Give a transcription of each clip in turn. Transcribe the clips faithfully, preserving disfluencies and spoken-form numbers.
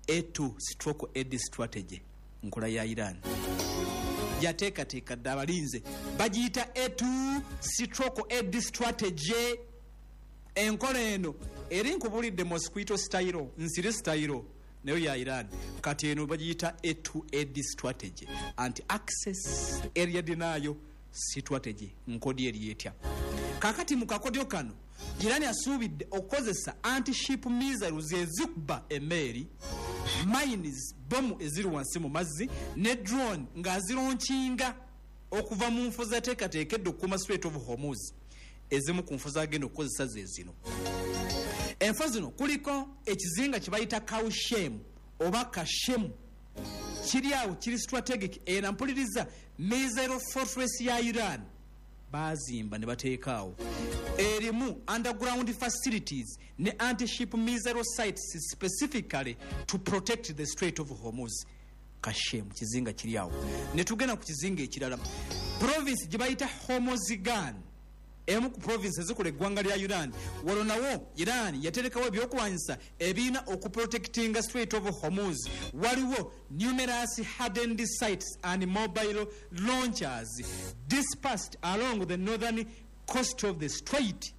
A two stroke aid strategy nkola ya Iran yateekateeka dda abalinze bagiyita A two stroke aid strategy. Enkola eno eri nkubulidde mosquito style nsiri style nayo ya Iran kati eno bagiyita A two aid strategy anti access area denial strategy nkodi eri etya. Kakati mu kakodyo kano Iran asuubidde okukozesa anti-ship missiles ezikuba emmeri, mines bomu eziri wansi mu mazzi ne drone ng'azironkinga okuva mu nfu zateekateekedde okukuuma Strait of Hormuz. Ezimu ku nfu zagenda okukozesa ze zino. Enfu zino kuliko ekizinga kye bayita Kaushem oba Kashem kiri awo kiri strategic era mpuliriza missile fortress ya Iran bazimba ne bateekaawo. Erimu underground facilities ne anti-ship missile sites specifically to protect the Strait of Hormuz. Kashem kizinga kiri awo. Ne tugenda ku kizinga ekirala province gye bayita Hormozgan emu ku province ezikola eggwanga lya Iran. Wano nawo Iran yaterekawo ebyokulwanyisa ebiina okuprotectinga Strait of Hormuz. Waliwo numerous hardened sites and mobile launchers dispersed along the northern coast of the Strait.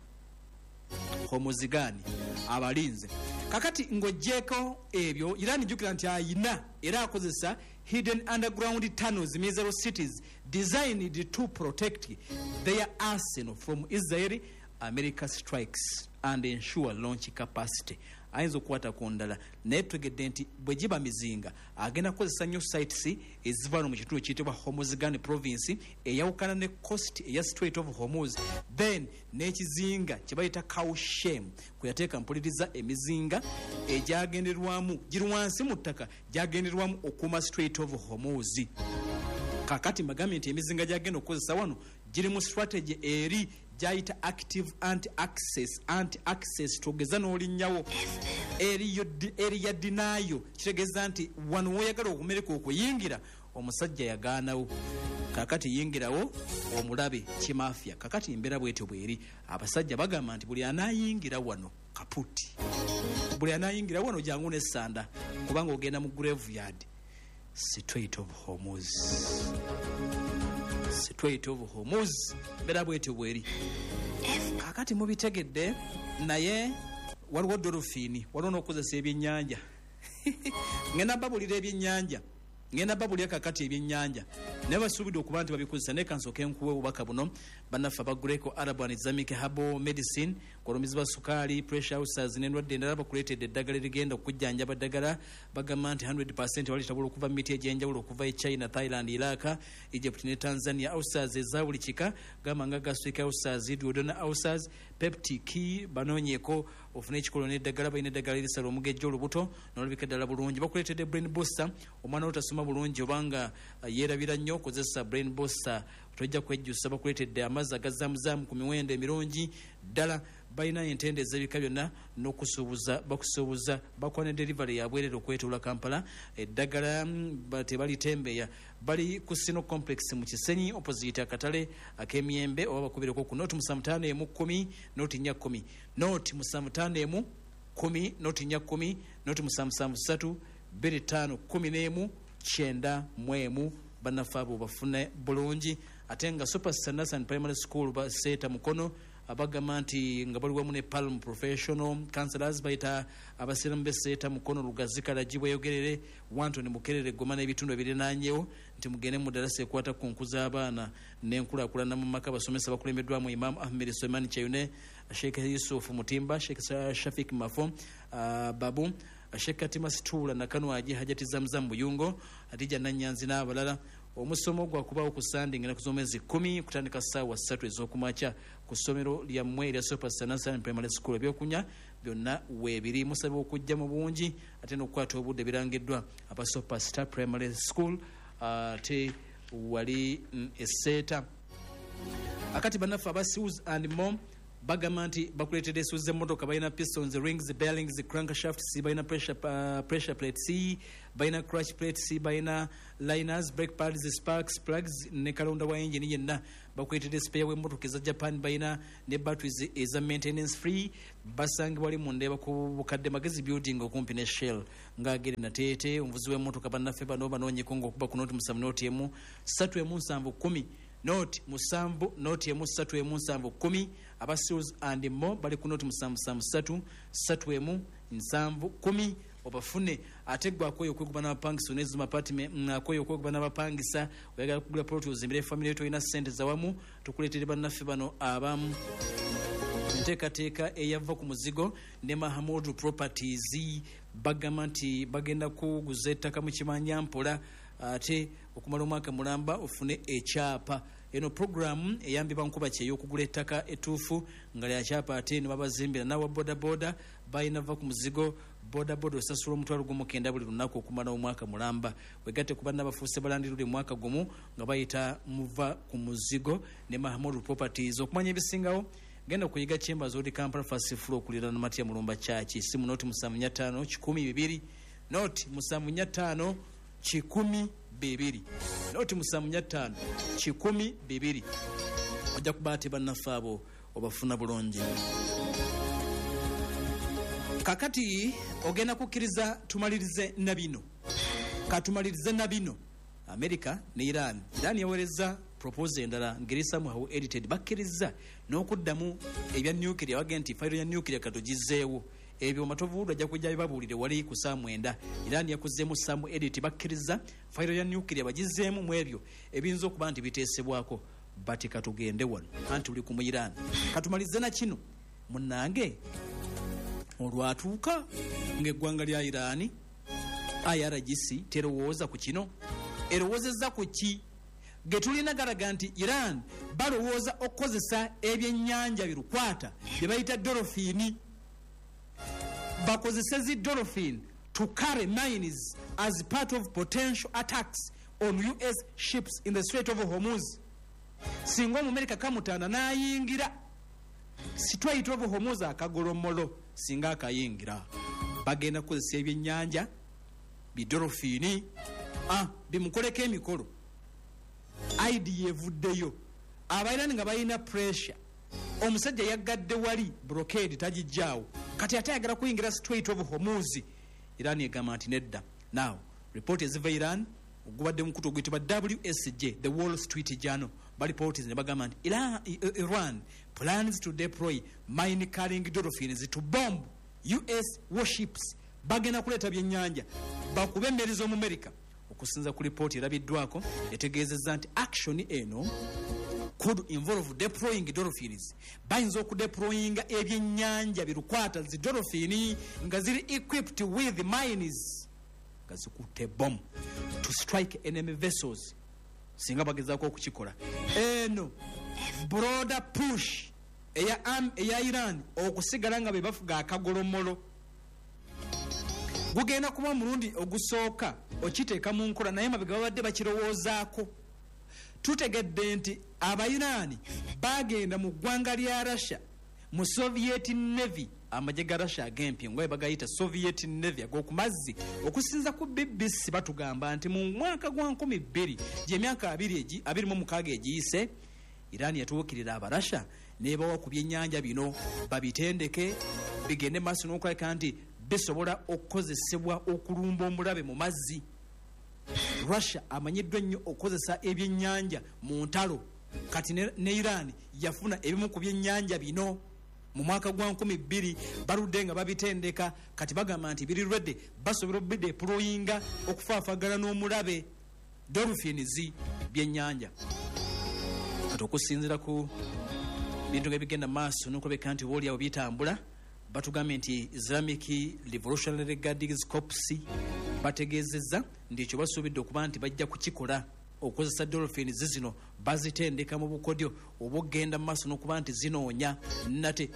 Hormozgan abalinze kakati ngojeko ebyo Iran jukira nti ayina era akozesa hidden underground tunnels missile cities designed to protect their arsenal from Israeli America strikes and ensure launch capacity. Ayinza okukwata ku ndala naye tegedde nti bwe giba mizinga agenda kukozesa nnyo sites eziva mu kitundu kiyitibwa Hormozgan province eyawukana ne coast eya Strait of Hormuz, then n'ekizinga kye bayita Kaushem kwe yateeka mpuliriza emizinga egyagenderwamu giri wansi mu ttaka gyagenderwamu okuuma Strait of Hormuz. Kakati magambye nti emizinga gyagenda okukozesa wano giri mu strategy eri gyayita active anti-access anti-access togeza n'olinnyawo eri ya dinayo kitegeeza nti wano woyagala okumereka okuyingira omusajja yagaanawo. Kakati yingirawo omulabe kimafia. Kakati embeera bwetyo bweri abasajja bagamba nti buli anayingira wano kaputi, buli anayingira wano jangu n'essanda kubanga ogenda mu graveyard. Strait of Hormuz, Strait of Hormuz bera bwetyo bweri. Kakati mubitegedde naye waliwo dolphini waliwo n'okukozesa ebyennyanja. Ngenda babulira ebyennyanja ngenda babulira kakati ebyennyanja naye basuubidde okuba nti babikozesa. Naye kansooke nkuwe obubaka buno bannaffe aba Greco Arab and Islamic Herbal Medicine kolumizibwa sukaali pressure ulcers n'endwadde endala bakuleetedde eddagala erigenda okujjanjaba ddagala. Bagamba nti one hundred percent walitabula okuva mu miti egy'enjawulo okuva e China, Thailand, Iraq, Egypt ne Tanzania. Ulcers eza buli kika gamba nga gastric ulcers, duodenal ulcers, peptic banoonyeeko ofune ekikolo n'eddagala balina eddagala erisala omugejjo olubuto n'olabika eddala bulungi. Bakuleetedde brain booster omwana otasoma bulungi obanga uh, yeerabira nnyo okozesa brain booster tojja kwejjusa. Bakuleetedde amazzi agazaamuzamu ku miwendo emirungi ddala. Balina entende ez'ebika byonna n'okusuubuza bakusuubuza bakuwa ne delivery yabwerere okwetula Kampala. Eddagala tebalitembeya bali ku Sino Complex mu Kisenyi opposite akatale ak'emiyembe oba bakubireko ku noti musamutano emu kumi noti nnya kumi noti musamutano emu kumi noti nnya kumi noti musamusamu ssatu bbiri ttaano kumi n'emu kyenda mu emu. Bannaffe abo bafune bulungi. Ate nga Super Sanderson Primary School baseeta mukono abagamba nti nga bali wamu ne Palm Professional Counselors bayita abasiramu beseeta mukono Lugazika lagibweyogerere Wantoni Mukerere Goma n'ebitundu ebirinaanyewo nti mugende mu darasa ekwata ku nkuza abaana n'enkulaakulana mu maka. Basomesa bakulembeddwamu Imam Ahmed Suleiman Chayune, Sheikh Yusuf Mutimba, Sheikh Shafik Mafo, uh, Babu Sheikh Katima Situla Nakanwaji, Hajati Zamzam Buyungo, Adija Nanyanzi n'abalala. Omusomo gwa kubawo ku Sunday ngena kuzomezi kumi kutandika ssaawa ssatu ez'okumakya ku ssomero lya mmwe erya Super Sanderson Primary School. Ebyokunya byonna weebiri. Musabibwa okujja mu bungi ate n'okukwata obudde birangiddwa aba Super Star Primary School ate wali eseeta. Akati bannaffe aba Seals and Mom bagamba nti bakuleetedde essuzi z'emmotoka balina pistons, rings, bearings, crankshafts, balina pressure, uh, pressure plate C, balina clutch plate C, balina liners, brake pads, sparks, plugs ne kalonda wa engine yenna. Bakuleetedde spare w'emmotoka eza Japan, balina ne batteries eza maintenance free. Basangibwa wali mu Ndeeba ku Bukadde Magezi building okumpi ne Shell ng'agere na Teete. Omuvuzi w'emmotoka bannaffe bano banoonyeko ng'okuba ku nooti musanvu nooti emu ssatu emu nsanvu kkumi nooti musanvu nooti emu ssatu emu nsanvu kkumi. Aba Seals and More bali ku nooti musanvu musanvu ssatu ssatu emu nsanvu kkumi. Obafune ate gwe akoye okwekuba n'abapangisa onezuma apartment akoye okwekuba n'abapangisa oyagala kugula ploti ozimbire family yetu olina ssente zawamu tukuleetere bannaffe bano abamu. Enteekateeka eyava ku muzigo ne Mahamudu Properties bagamba nti bagenda kuguza ettaka mu Kimanya mpola ate okumala omwaka mulamba ofune ekyapa. Eno programu eyambibwa nkuba kye y'okugula ettaka ettuufu nga lya kyapa ate ne babazimbira nawa boda boda balina va ku muzigo boda boda osasula omutwalo gw'omukenda buli lunaku okumala omwaka mulamba. Wegatte ku banna bafuuse balandiridde mwaka gumu nga bayita muva ku muzigo ne Mahamudu Properties. Okumanya ebisingawo genda kuyiga Chambers Road Kampala First Floor okulira na Matya Mulumba Church. Simu nooti musanvu nnya ttaano kikumi bibiri nooti musanvu nnya ttaano kikumi bibiri nooti musanvu nnya ttaano kikumi bibiri. Ojja kuba ate bannaffe abo obafuna bulungi. Kakati ogenda kukkiriza tumalirize na bino. Katumalirize na bino. America ne Iran. Iran yaweereza proposal endala ngeri somehow edited bakkiriza n'okuddamu ebya nuclear wagenda nti fayiro ya nuclear katogizeewo. Ebyo matovuudu ajja kujja bibabuulire wali ku saa mwenda. Iran yakuzeemu samu edit bakkiriza fayiro ya nuclear bagizeemu mu ebyo ebiyinza okuba nti biteesebwako. Bati katugende wano anti uli ku mu Iran. Katumalize na kino munnange olwatuuka ng'eggwanga lya Iran I R G C terowooza ku kino erowoozezza ku ki ge tulina galaga nti Iran balowooza okukozesa ebyennyanja birukwata bye bayita dolphini. Bakozesa zi dolphin to carry mines as part of potential attacks on U S ships in the Strait of Hormuz. Singa Omumerika kamutaana n'ayingira Strait of Hormuz akagolomolo singa akayingira bagenda kukozesa ebyennyanja bidolphini ah bimukoleko emikolo. I D evuddeyo abayirani nga balina pressure. Omusajja yaggadde wali blockade tagijjaawo kati ate ayagala kuyingira Strait of Hormuz. Iran egamba nti nedda. Now report eziva Iran ogubadde mukutu oguyitibwa W S J the Wall Street Journal balipoti ne bagamba nti Iran, Iran plans to deploy mine carrying dolphins to bomb U S warships. Bagenda kuleeta byennyanja bakube emmeri z'omu America. Okusinza ku report erabiddwako etegeezezza nti action eno could involve deploying dolphins. Bayinza okudeployinga ebyennyanja birukwata zi dolphini nga ziri equipped with mines nga zikutte bomb to strike enemy vessels singa bagezaako okukikola. Eno broader push eya, um, eya Iran okusigala nga be bafuga akagolomolo gugenda kuba mulundi ogusooka okiteeka mu nkola naye mabega babadde bakirowoozaako. Tutegedde nti Abayiraani bagenda mu ggwanga lya Russia mu Soviet Navy amagye ga Russia agempye ngaye bagayita Soviet Navy ag'okumazzi. Okusinza ku B B C batugamba nti mu mwaka gwa nkumi bbiri gy'emyaka abiri abiri mu mukaaga egiyise Iran yatuukirira Abarussia n'ebawa ku byennyanja bino babitendeke bigende maaso n'okulabika nti bisobola okukozesebwa okulumba omulabe mu mazzi. Russia amanyiddwa nnyo okukozesa ebyennyanja mu ntalo kati ne, ne Iran yafuna ebimu ku byennyanja bino mu mwaka gwa nkumi bbiri baludde nga babitendeka kati bagamba nti biri ready basobola obideployinga okufaafagana n'omulabe dolphins byennyanja. Kati okusinziira ku bintu nga bigenda maaso n'okulabika nti oba oliawo bitambula batugambye nti Islamic Revolutionary Guards Corps bategeezezza nti ekyo basuubidde okuba nti bajja kukikola okukozesa dolphins zino bazitendeka mu bukodyo oba ogenda mu maaso n'okuba nti zinoonya nate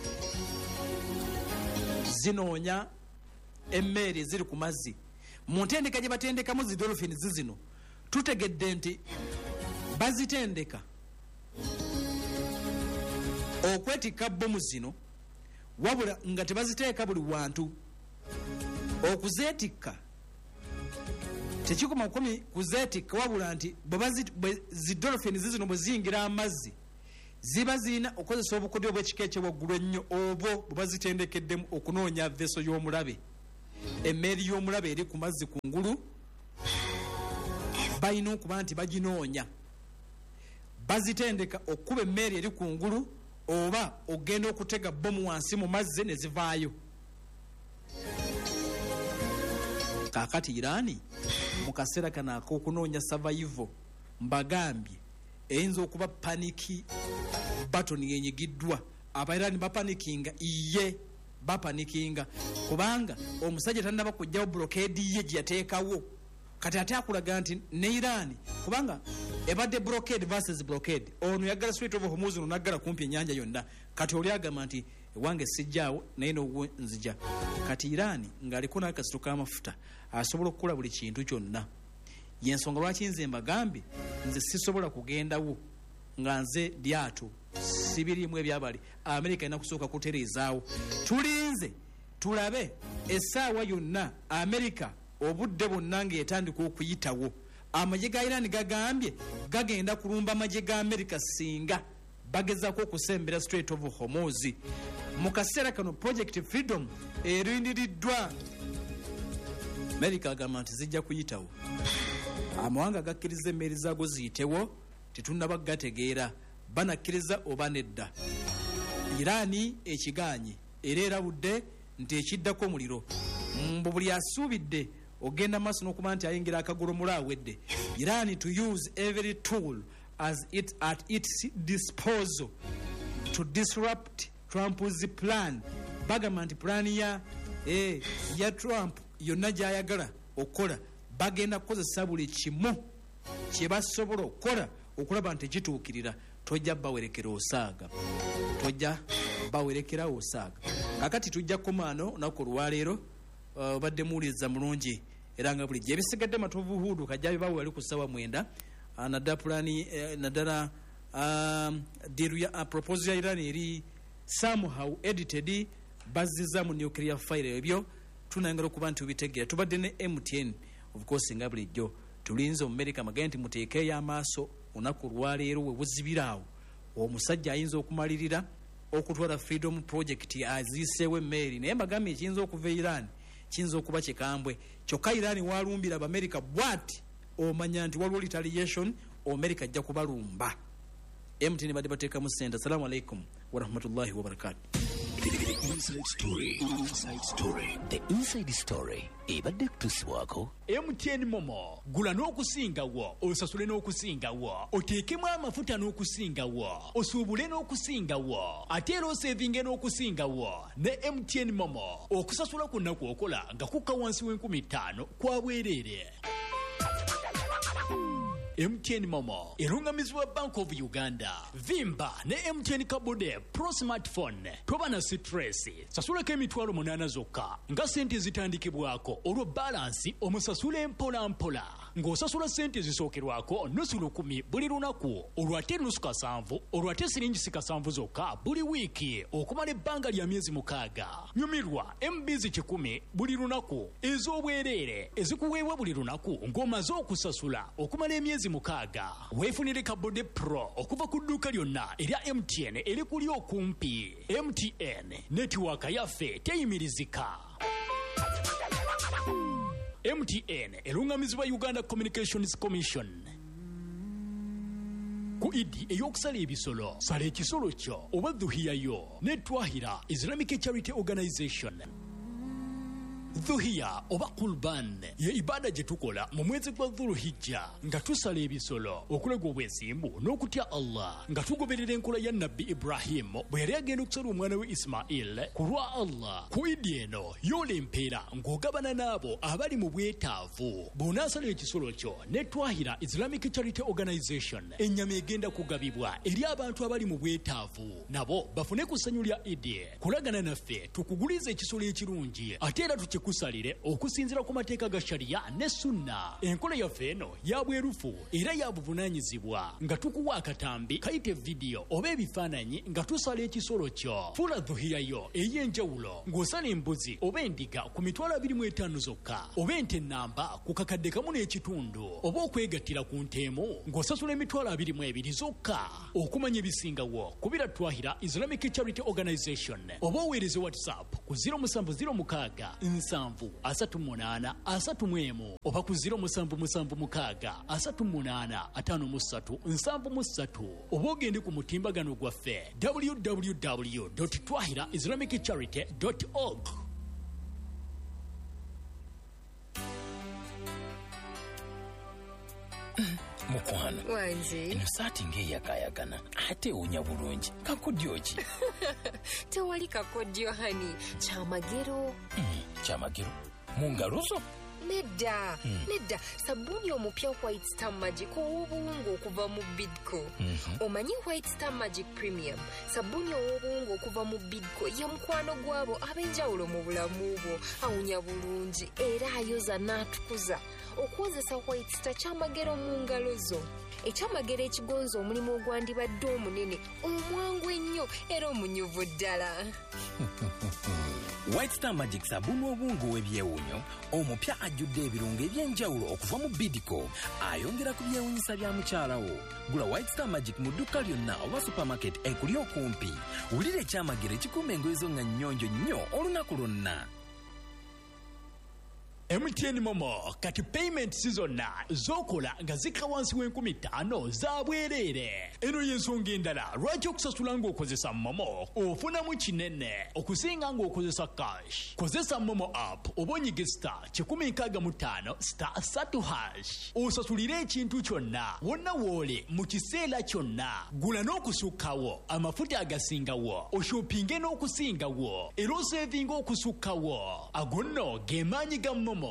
zinoonya emmeeri eziri ku mazzi. Mu ntendeka gye batendekamu zi dolphins zino tutegedde nti bazitendeka okwetikka bbomu zino wabula nga tebaziteeka buli wantu. Okuzeetikka tekikoma kumi kuzeetikka wabula nti zidolphini zizino bwe ziyingira amazzi ziba zirina okukozesa obukodyo obw'ekika ekyewaggulu ennyo obwo bwe bazitendekeddemu okunoonya veso y'omulabe. Emmeeri y'omulabe eri ku mazzi kungulu balina okuba nti baginoonya, bazitendeka okuba emmeeri eri kungulu oba ogenda okutega bbomu wansi mu mazzi ne zivaayo. Kaakati Irani mu kaseera kano ak'okunoonya survival mbagambye eyinza okuba paniki batoni yenyigiddwa. Abairani bapanikinga, iye bapanikinga kubanga omusajja tannaba kujjawo blockade ye gye yateekawo. Kati ate akulaga nti ne Irani kubanga ebadde blockade versus blockade, ono yaggala Strait of Hormuz ono naggala kumpi ennyanja yonna. Kati oli agamba nti ewange sijjaawo naye n'ogwo nzija. Kati Irani ng'aliko n'akasito k'amafuta asobola okukola buli kintu kyonna. Yensonga lwaki nze mbagambye nze sisobola kugendawo nga nze lyato sibirimu ebyabali. Amerika ina kusooka kutereezaawo. Tulinze tulabe essaawa yonna Amerika obudde bwonna ng'etandika okuyitawo. Amagye ga Irani gagambye gagenda kulumba amagye ga Amerika singa bagezaako okusembera Strait of Hormuz. Mu kaseera kano Project Freedom erindiriddwa. Amerika agamba nti zijja kuyitawo. Amawanga gakkiriza emmeeri zaago ziyitewo tetunnaba gategeera banakkiriza oba nedda. Irani ekiganye era erabudde nti ekiddako omuliro. Mbu buli asuubidde ogenda maaso n'okuba nti ayingira akagolomola awedde. Irani to use every tool as it at its disposal to disrupt Trump's plan. Bagamba nti plan ya eh, ya Trump yonna gy'ayagala okukola bagenda kukozesa buli kimu kye basobola okukola okulaba nti kituukirira. Tojja bawerekera osaaga, tojja bawerekera osaaga. Kakati tujja komaano naku olwaleero obadde uh, muwuliriza mulungi era nga bulijjo ebisigadde matovu hudu kajja bibawe wali ku ssawa mwenda. uh, naddala pulani uh, naddala uh, diru ya uh, proposal ya Iran eri somehow edited bazziza mu nuclear file. Ebyo tunayongera okuba nti ubitegeera. Tubadde ne M T N of course nga bulijjo tulinze Amerika magenda nti muteekeyo amaaso onaku olwaleero we buzibiraawo omusajja ayinza okumalirira okutwala Freedom Project aziiseewo emmeeri. Naye mbagambye ekiyinza okuva Iran kiyinza okuba kikambwe kyokka. Iran walumbira Abamerika bwati omanya nti waliwo retaliation, Amerika ajja kubalumba. M T N badde bateekamu ssente. Assalamu alaikum warahmatullahi wabarakatuh. The Inside Story. Inside Story. The Inside Story. Ebadde kutusibwako M T N Momo. Gula n'okusingawo, osasule n'okusingawo, oteekemu amafuta n'okusingawo, osuubule n'okusingawo, ate era osevinge n'okusingawo ne M T N Momo. Okusasula kwonna kw'okola nga kukka wansi w'enkumi ttaano kwa bwereere. M T N Momo erungamizibwa Bank of Uganda. Vimba ne M T N Kabode Pro Smartphone. Toba na stress. Sasulako emitwalo munaana zokka nga sente zitandikibwako olwo balansi omusasule mpola mpola. Ng'osasula sente zisookerwako nusu lukumi buli lunaku, olwo ate nusu kasanvu, olwo ate siringi kasanvu zokka buli wiiki okumala ebbanga lya myezi mukaaga. Nyumirwa M B kikumi buli lunaku ez'obwereere ezikuweebwa buli lunaku ng'omaze okusasula okumala emyezi mukaaga. Weefunire Kabode Pro okuva ku dduuka lyonna erya M T N erikuli okumpi. M T N netiwaaka yaffe teyimirizika. M T N erungamizibwa Uganda Communications Commission. Ku idi ey'okusala ebisolo, sala ekisolo kyo oba dhuhiya yo ne Twahira Islamic Charity Organization. Dhuhiya oba Qurban ye ibada gye tukola mu mwezi gwa Dhulhijja nga tusala ebisolo okulaga obwesimbu n'okutya Allah nga tugoberera enkola ya Nabbi Ibrahim bwe yali agenda okusala omwana we Ismail ku lwa Allah. Ku idi eno yoola empeera ng'ogabana n'abo abali mu bwetaavu. Bw'onaasala ekisolo kyo ne Twahira Islamic Charity Organization, ennyama egenda kugabibwa eri abantu abali mu bwetaavu nabo bafune ku ssanyu lya idi. Kulagana naffe tukuguliza ekisolo ekirungi ate era tuki kikusalire okusinziira ku mateeka ga sharia ne sunna. Enkola yaffe eno ya bwerufu era ya buvunaanyizibwa nga tukuwa akatambi kayite vidiyo oba ebifaananyi nga tusala ekisolo kyo. Fuula dhuhiya yo ey'enjawulo ng'osala embuzi oba endiga ku mitwalo abiri mu etaano zokka oba ente nnamba ku kakadde kamu n'ekitundu oba okwegattira ku nteemu ng'osasula emitwalo abiri mu ebiri zokka. Okumanya ebisingawo kubira Twahira Islamic Charity Organization oba oweereze WhatsApp ku zero musanvu zero mukaaga nsanvu asatu mu munaana asatu mu emu oba ku zero musanvu musanvu mukaaga asatu mu munaana ataano mu ssatu nsanvu mu ssatu oba ogende ku mutimbagano gwaffe w w w dot twahira islamic charity dot org. Mukwano wanje eno saati ng'eyakayagana ate ewunya bulungi kakodyo ki? tewali kakodyo hani kyamagero. Mm, kyamagero mu ngalo zo? Nedda mm. nedda sabuni omupya White Star Magic ow'obuwungu okuva mu Bidco. Mm-hmm. Omanyi White Star Magic Premium sabuni ow'obuwungu okuva mu Bidco ye mukwano gwabo ab'enjawulo mu bulamu bwo, awunya bulungi era ayoza n'atukuza. Okukozesa White Star kyamagero mu ngalo zo. Ekyamagero ekigonza omulimu ogwandibadde omunene omwangu ennyo era omunyuvu ddala. White Star Magic sabuni obungu w'ebyewunyo omupya ajjudde ebirungo eby'enjawulo okuva mu Bidco ayongera ku byewunyisa bya mukyalawo. Gula White Star Magic mu dduuka lyonna oba supermarket ekuli okumpi. Wulira ekyamagero ekikuuma engoye zo nga nnyonjo nnyo olunaku lwonna. M T N Momo kati payment season zokola nga zika wansi w'enkumi ttaano za bwereere. Eno y'ensonga endala lwaki okusasula ng'okozesa Momo ofunamu kinene okusinga ng'okozesa cash. Kozesa Momo app oba onyige star kikumi nkaaga mu ttaano star satu hash osasulire ekintu kyonna wonna woole mu kiseera kyonna. Gula n'okusukkawo amafuta agasingawo oshoppinge n'okusingawo era osevinga okusukkawo. Ago nno ge maanyi ga Momo.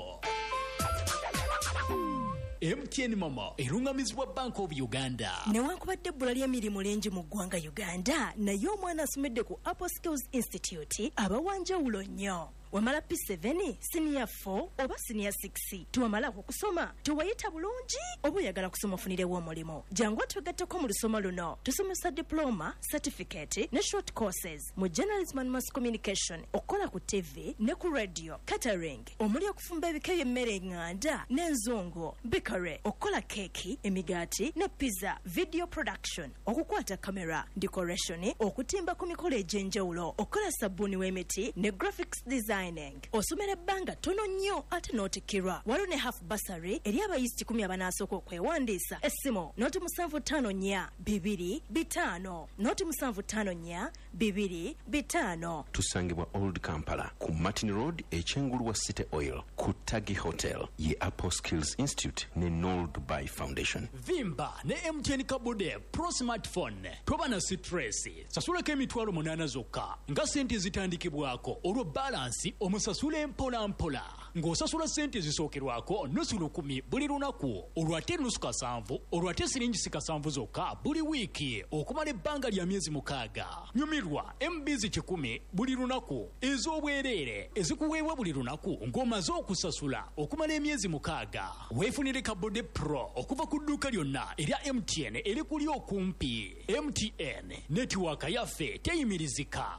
M T N Momo erungamizibwa Bank of Uganda. Newankubadde ebbula ly'emirimu lingi mu ggwanga Uganda naye omwana asomedde ku Apple Skills Institute abawanjawulo nnyo. Wamala P seven, Senior four oba Senior six. Tuwamala okusoma tuwayita bulungi oba oyagala kusoma ofunirewo omulimo. Jangu twegatteko mu lusoma luno. Tusomesa diploma, certificate ne short courses mu journalism and mass communication, okola ku T V ne ku radio, catering, omuli okufumba ebika by'emmere enganda n'enzongo, bakery, okola keki, emigaati ne pizza, video production, okukwata kamera, decoration, okutimba ku mikolo egy'enjawulo, okola sabbuuni w'emiti ne graphics design. Osomera ebbanga tono nnyo ate n'otikirwa. Waliwo ne half bursary eri abayisi kikumi abanasooka okwewandiisa. Essimu noti musanvu ttaano nnya bibiri bitaano noti musanvu ttaano nnya bibiri bitaano. Tusangibwa Old Kampala ku Martin Road ekyengulu wa City Oil ku Tagi Hotel ye Apple Skills Institute ne Noel Dubai Foundation. Vimba ne M T N Kabude Pro Smartphone toba na stress. Sasulako emitwalo munaana zokka nga sente zitandikibwako olwo balance omusasule mpola mpola ng'osasula sente zisookerwako nusu lukumi buli lunaku olwate nusu kasanvu olwate siringi sikasanvu zokka buli wiiki okumala ebbanga lya myezi mukaaga. Nyumirwa M B kikumi buli lunaku ez'obwereere ezikuweebwa buli lunaku ng'omaze okusasula okumala emyezi mukaaga. Weefunire Kabude Pro okuva ku dduuka lyonna erya M T N erikuli okumpi. M T N netiwaaka yaffe teyimirizika.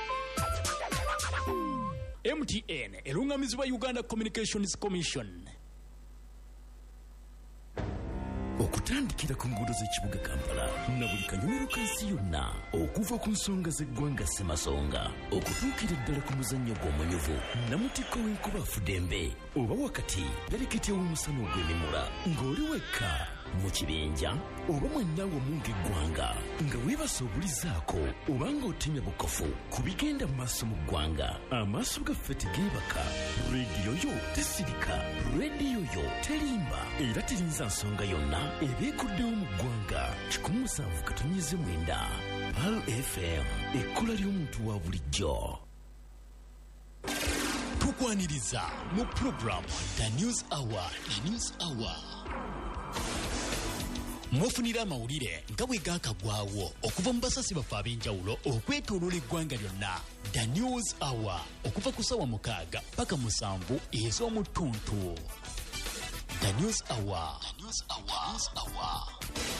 M T N erungamizibwa Uganda Communications Commission. Okutandikira ku nguudo z'ekibuga Kampala na buli kanyomero kansi yonna okuva ku nsonga z'eggwanga Ssemasonga okutuukira ddala ku muzannyo gw'omunyuvu Namutikko w'enkuba Fudembe oba wakati bereketya w'omusana ogw'emimula ng'oli wekka mu kibinja oba mwenna wamu ng'eggwanga nga weebase obulizaako oba ng'otemya bukofu ku bigenda mu maaso mu ggwanga. Amaaso gaffe tegeebaka, leediyo yo tesirika, leediyo yo terimba era terinza nsonga yonna ebeekuddewo mu ggwanga. kikumi musanvu katonnyeze mwenda Pearl F M, ekkola ly'omuntu wa bulijjo. Tukwaniriza mu program The News Hour. The News Hour mwofunira amawulire nga bwe gaakagwawo okuva mu basasi baffe ab'enjawulo okwetooloola eggwanga lyonna. The News Hour okuva ku ssaawa mukaaga paka musanvu ez'omu ttuntu. The News Hour. The News Hour.